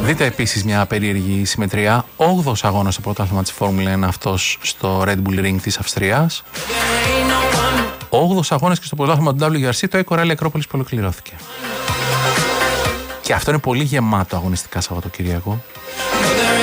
Δείτε επίσης μια περίεργη συμμετρία. 8ος αγώνας στο πρωτάθλημα της Φόρμουλα 1 αυτός στο Red Bull Ring της Αυστρίας. 8ος αγώνας και στο πρωτάθλημα του WRC το Eco Rally Ακρόπολης που ολοκληρώθηκε. Και αυτό είναι πολύ γεμάτο αγωνιστικά Σαββατοκυριακό.